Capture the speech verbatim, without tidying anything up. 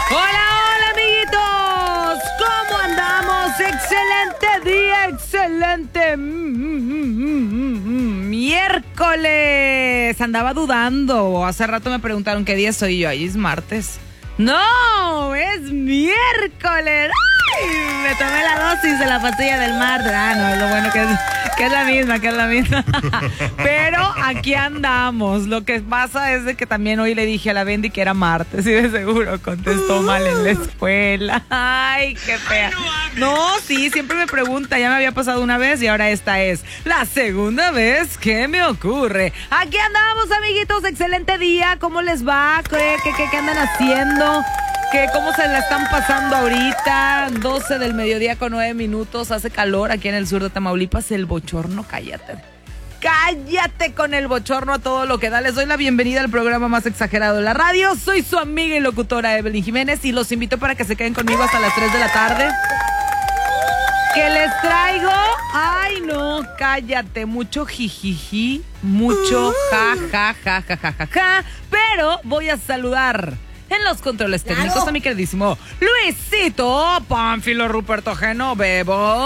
Hola, hola, amiguitos. ¿Cómo andamos? Excelente día, excelente miércoles. Andaba dudando. Hace rato me preguntaron qué día soy yo. Ahí es martes. No, es miércoles. ¡Ay! Me tomé la dosis de la pastilla del martes. Ah, no, es lo bueno que es, que es la misma, que es la misma. Pero aquí andamos. Lo que pasa es de que también hoy le dije a la Bendy que era martes y de seguro contestó mal en la escuela. Ay, qué fea. No, sí, siempre me pregunta. Ya me había pasado una vez y ahora esta es la segunda vez que me ocurre. Aquí andamos, amiguitos. Excelente día. ¿Cómo les va? ¿Qué, qué, qué, qué andan haciendo? ¿Qué, ¿Cómo se la están pasando ahorita? doce del mediodía con nueve minutos. Hace calor aquí en el sur de Tamaulipas. El bochorno, cállate. Cállate con el bochorno a todo lo que da. Les doy la bienvenida al programa más exagerado de la radio. Soy su amiga y locutora Evelyn Jiménez y los invito para que se queden conmigo hasta las tres de la tarde. ¿Qué les traigo? Ay, no, cállate. Mucho jijiji, mucho ja, ja, ja, ja, ja, ja, ja. Pero voy a saludar en los controles técnicos, claro, a mi queridísimo Luisito Pánfilo Ruperto Genovevo.